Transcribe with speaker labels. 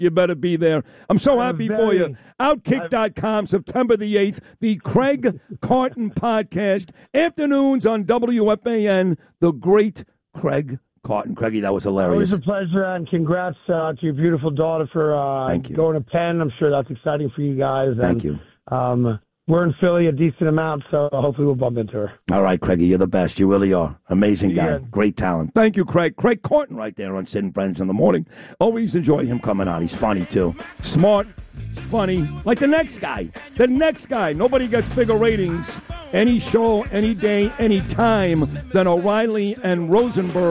Speaker 1: You better be there. I'm so happy for you. Outkick.com, September the 8th, the Craig Carton podcast, afternoons on WFAN, the great Craig Carton. Craigie, that was hilarious.
Speaker 2: Always a pleasure, and congrats to your beautiful daughter for going to Penn. I'm sure that's exciting for you guys.
Speaker 1: Thank you.
Speaker 2: We're in Philly a decent amount, so hopefully we'll bump into her.
Speaker 1: All right, Craigie, you're the best. You really are. Amazing guy. Great talent. Thank you, Craig. Craig Carton right there on Sid and Friends in the morning. Always enjoy him coming on. He's funny, too. Smart, funny. Like the next guy. The next guy. Nobody gets bigger ratings any show, any day, any time than O'Reilly and Rosenberg.